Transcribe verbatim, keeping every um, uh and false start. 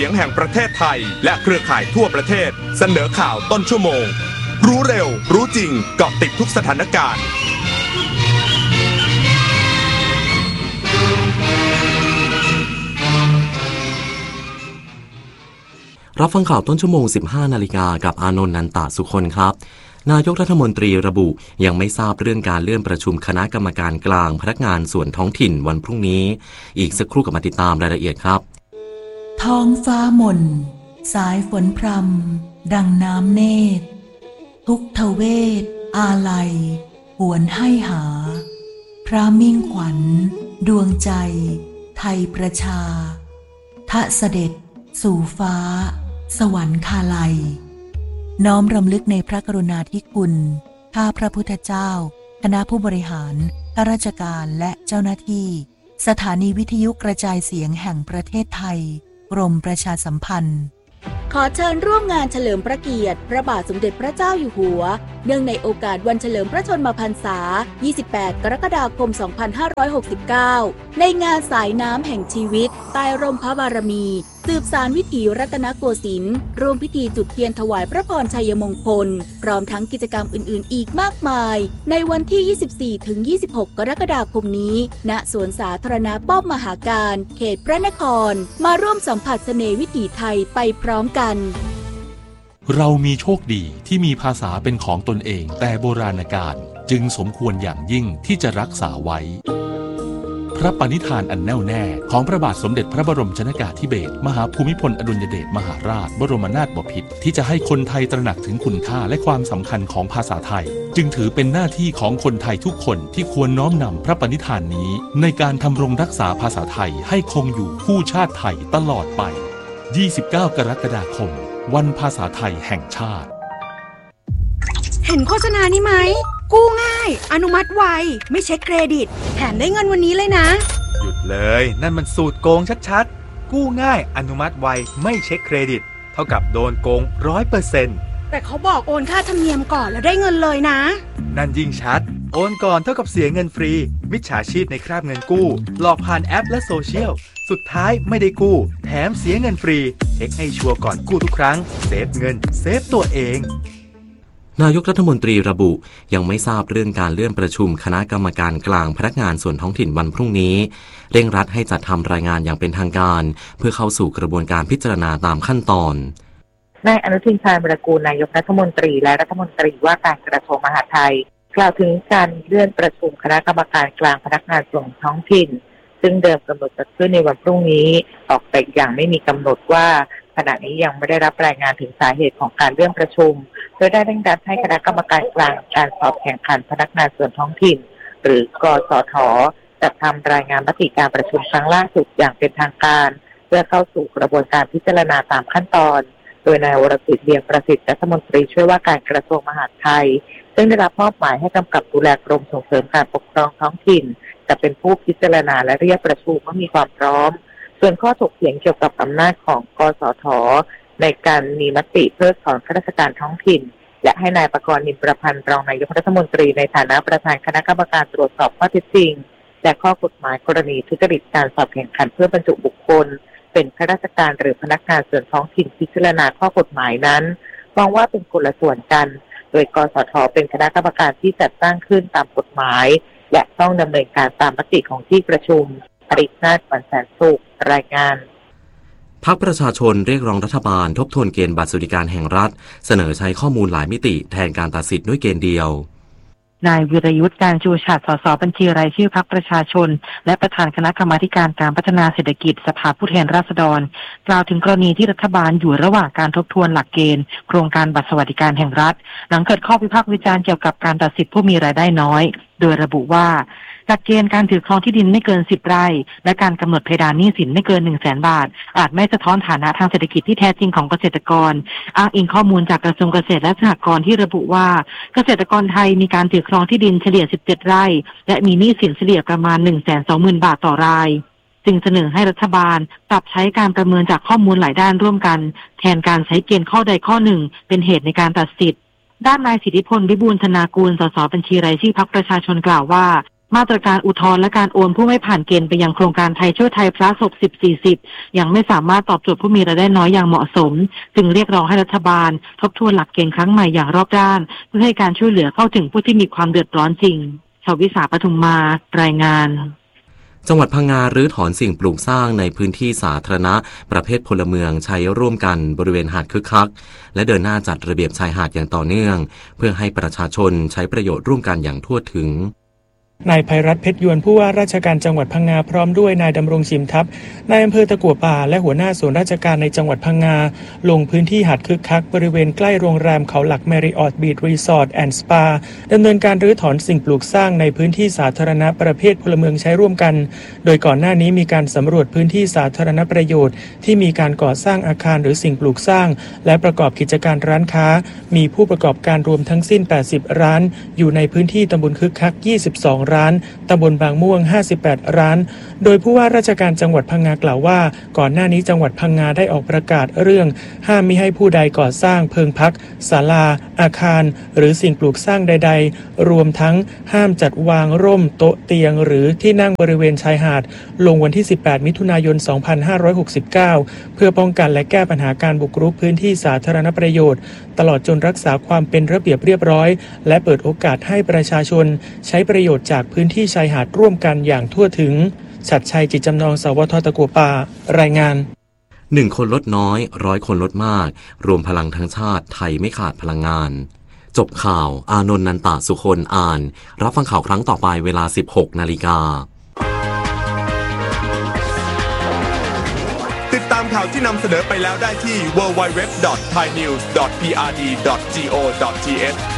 เสียงแห่งประเทศไทยและเครือข่ายทั่วประเทศเสนอข่าวต้นชั่วโมงรู้เร็วรู้จริงเกาะติดทุกสถานการณ์รับฟังข่าวต้นชั่วโมง สิบห้านาฬิกากับอานนท์ นันตะสุคนครับนายกรัฐมนตรีระบุยังไม่ทราบเรื่องการเลื่อนประชุมคณะกรรมการกลางพนักงานส่วนท้องถิ่นวันพรุ่งนี้อีกสักครู่กับมาติดตามรายละเอียดครับท้องฟ้าหม่นสายฝนพรำดังน้ำเนตรทุกทเวทอาลัยหวนให้หาพระมิ่งขวัญดวงใจไทยประชาทะเสด็จสู่ฟ้าสวรรคาลัยน้อมรำลึกในพระกรุณาธิคุณข้าพระพุทธเจ้าคณะผู้บริหารข้าราชการและเจ้าหน้าที่สถานีวิทยุกระจายเสียงแห่งประเทศไทยกรมประชาสัมพันธ์ขอเชิญร่วมงานเฉลิมพระเกียรติพระบาทสมเด็จพระเจ้าอยู่หัวเนื่องในโอกาสวันเฉลิมพระชนมพรรษายี่สิบแปดกรกฎาคมสองพันห้าร้อยหกสิบเก้าในงานสายน้ำแห่งชีวิตใต้ร่มพระบารมีสืบสานวิถีรัตนโกสินทร์ร่วมพิธีจุดเทียนถวายพระพรชัยมงคลพร้อมทั้งกิจกรรมอื่นๆอีกมากมายในวันที่ ยี่สิบสี่ถึงยี่สิบหก กรกฎาคมนี้ณสวนสาธารณะป้อมมหาการเขตพระนครมาร่วมสัมผัสเสน่ห์วิถีไทยไปพร้อมกันเรามีโชคดีที่มีภาษาเป็นของตนเองแต่โบราณกาลจึงสมควรอย่างยิ่งที่จะรักษาไว้พระปณิธานอันแน่วแน่ของพระบาทสมเด็จพระบรมชนกาธิเบศรมหาภูมิพลอดุลยเดชมหาราชบรมนาถบพิตรที่จะให้คนไทยตระหนักถึงคุณค่าและความสำคัญของภาษาไทยจึงถือเป็นหน้าที่ของคนไทยทุกคนที่ควรน้อมนำพระปณิธานนี้ในการทำรงรักษาภาษาไทยให้คงอยู่คู่ชาติไทยตลอดไปยี่สิบเก้ากรกฎาคมวันภาษาไทยแห่งชาติเห็นโฆษณานี้ไหมกู้ง่ายอนุมัติไวไม่เช็คเครดิตแถมได้เงินวันนี้เลยนะหยุดเลยนั่นมันสูตรโกงชัดๆกู้ง่ายอนุมัติไวไม่เช็คเครดิตเท่ากับโดนโกง ร้อยเปอร์เซ็นต์แต่เขาบอกโอนค่าธรรมเนียมก่อนแล้วได้เงินเลยนะนั่นยิ่งชัดโอนก่อนเท่ากับเสียเงินฟรีมิจฉาชีพในคราบเงินกู้หลอกผ่านแอปและโซเชียลสุดท้ายไม่ได้กู้แถมเสียเงินฟรีเช็คให้ชัวร์ก่อนกู้ทุกครั้งเซฟเงินเซฟตัวเองนายกรัฐมนตรีระบุยังไม่ทราบเรื่องการเลื่อนประชุมคณะกรรมการกลางพนักงานส่วนท้องถิ่นวันพรุ่งนี้เร่งรัดให้จัดทำรายงานอย่างเป็นทางการเพื่อเข้าสู่กระบวนการพิจารณาตามขั้นตอนนายอนุทินชาญวิรากูลนายกรัฐมนตรีและรัฐมนตรีว่าการกระทรวงมหาดไทยกล่าวถึงการเลื่อนประชุมคณะกรรมการกลางพนักงานส่วนท้องถิ่นซึ่งเดิมกำหนดจัดขึ้นในวันพรุ่งนี้ออกแต่อย่างไม่มีกำหนดว่าขณะนี้ยังไม่ได้รับรายงานถึงสาเหตุของการเลื่อนประชุมโดยได้เร่งรัดให้คณะกรรมการกลางการสอบแข่งขันพนักงานส่วนท้องถิ่นหรือกสท.จัดทำรายงานมติการประชุมครั้งล่าสุดอย่างเป็นทางการเพื่อเข้าสู่กระบวนการพิจารณาตามขั้นตอนโดยนายวรสิทธิ์เลียงประสิทธิ์รัฐมนตรีช่วยว่าการกระทรวงมหาดไทยซึ่งได้รับมอบหมายให้กำกับดูแลกรมส่งเสริมการปกครองท้องถิ่นจะเป็นผู้พิจารณาและเรียกประชุมเมื่อมีความพร้อมส่วนข้อถกเถียงเกี่ยวกับอำนาจของกสท.ในการมีมติเพิกถอนข้าราชการท้องถิ่นและให้นายประกรณ์ นิมประพันธ์รองนายกรัฐมนตรีในฐานะประธานคณะกรรมการตรวจสอบข้อเท็จจริงและข้อกฎหมายกรณีทุจริตการสอบแข่งขันเพื่อบรรจุบุคคลเป็นข้าราชการหรือพนักงานส่วนท้องถิ่นพิจารณาข้อกฎหมายนั้นมองว่าเป็นคนละส่วนกันโดยกสท.เป็นคณะกรรมการที่จัดตั้งขึ้นตามกฎหมายและต้องดำเนินการตามมติของที่ประชุมอรินาถ วรรณแสนสุขรายงานพรรคประชาชนเรียกร้องรัฐบาลทบทวนเกณฑ์บัตรสวัสดิการแห่งรัฐเสนอใช้ข้อมูลหลายมิติแทนการตัดสิทธิ์ด้วยเกณฑ์เดียวนายวิรยุทธ์การจูฉัตร สสบัญชีรายชื่อพรรคประชาชนและประธานคณะกรรมาธิการการพัฒนาเศรษฐกิจสภาผู้แทนราษฎรกล่าวถึงกรณีที่รัฐบาลอยู่ระหว่างการทบทวนหลักเกณฑ์โครงการบัตรสวัสดิการแห่งรัฐหลังเกิดข้อวิพากษ์วิจารณ์เกี่ยวกับการตัดสิทธิผู้มีรายได้น้อยโดยระบุว่าหลักเกณฑ์การถือครองที่ดินไม่เกินสิบไร่และการกำหนดเพดานหนี้สินไม่เกิน หนึ่งแสน บาทอาจไม่สะท้อนฐานะทางเศรษฐกิจที่แท้จริงของเกษตรกรอ้างอิงข้อมูลจากกระทรวงเกษตรและสหกรณ์ที่ระบุว่าเกษตรกรไทยมีการถือครองที่ดินเฉลี่ยสิบเจ็ดไร่และมีหนี้สินเฉลี่ยประมาณ หนึ่งแสนสองหมื่น บาทต่อรายจึงเสนอให้รัฐบาลปรับใช้การประเมินจากข้อมูลหลายด้านร่วมกันแทนการใช้เกณฑ์ข้อใดข้อหนึ่งเป็นเหตุในการตัดสิทธิ์ด้านนายสิทธิพลวิบูลย์ธนากูลสสบัญชีรายชื่อพรรคประชาชนกล่าวว่ามาตรการอุทธรณ์และการโอนผู้ไม่ผ่านเกณฑ์ไปยังโครงการไทยช่วยไทยพระศพสิบ สี่สิบยังไม่สามารถตอบโจทย์ผู้มีรายได้น้อยอย่างเหมาะสมจึงเรียกร้องให้รัฐบาลทบทวนหลักเกณฑ์ครั้งใหม่อย่างรอบด้านเพื่อให้การช่วยเหลือเข้าถึงผู้ที่มีความเดือดร้อนจริงชวิสาปทุมมารายงานจังหวัดพังงารื้อถอนสิ่งปลูกสร้างในพื้นที่สาธารณะประเภทพลเมืองใช้ร่วมกันบริเวณหาดคึกคักและเดินหน้าจัดระเบียบชายหาดอย่างต่อเนื่องเพื่อให้ประชาชนใช้ประโยชน์ร่วมกันอย่างทั่วถึงนายไพรัตน์เพชรยวนผู้ว่าราชการจังหวัดพังงาพร้อมด้วยนายดำรงชิมทัพนายอำเภอตะกั่วป่าและหัวหน้าส่วนราชการในจังหวัดพังงาลงพื้นที่หาดคึกคักบริเวณใกล้โรงแรมเขาหลักแมริออตบีชรีสอร์ทแอนด์สปาดำเนินการรื้อถอนสิ่งปลูกสร้างในพื้นที่สาธารณะประเภทพลเมืองใช้ร่วมกันโดยก่อนหน้านี้มีการสำรวจพื้นที่สาธารณประโยชน์ที่มีการก่อสร้างอาคารหรือสิ่งปลูกสร้างและประกอบกิจการร้านค้ามีผู้ประกอบการรวมทั้งสิ้นแปดสิบร้านอยู่ในพื้นที่ตำบลคึกคักยี่สิบสองร้านตำบลบางม่วงห้าสิบแปดร้านโดยผู้ว่าราชการจังหวัดพังงากล่าวว่าก่อนหน้านี้จังหวัดพังงาได้ออกประกาศเรื่องห้ามมิให้ผู้ใดก่อสร้างเพิงพักศาลาอาคารหรือสิ่งปลูกสร้างใดๆรวมทั้งห้ามจัดวางร่มโต๊ะเตียงหรือที่นั่งบริเวณชายหาดลงวันที่สิบแปดมิถุนายนสองพันห้าร้อยหกสิบเก้าเพื่อป้องกันและแก้ปัญหาการบุกรุกพื้นที่สาธารณประโยชน์ตลอดจนรักษาความเป็นระเบียบเรียบร้อยและเปิดโอกาสให้ประชาชนใช้ประโยชน์จากพื้นที่ชายหาดร่วมกันอย่างทั่วถึงชัดชัยจิตจำนองสวทตะกั่วป่ารายงานหนึ่งคนลดน้อยร้อยคนลดมากรวมพลังทั้งชาติไทยไม่ขาดพลังงานจบข่าวอานนท์นันตะสุคนอ่านรับฟังข่าวครั้งต่อไปเวลา สิบหกนาฬิกาติดตามข่าวที่นำเสนอไปแล้วได้ที่ ดับเบิลยู ดับเบิลยู ดับเบิลยู ดอท ไทยนิวส์ ดอท พี อาร์ ดี ดอท จี โอ ดอท ที เอช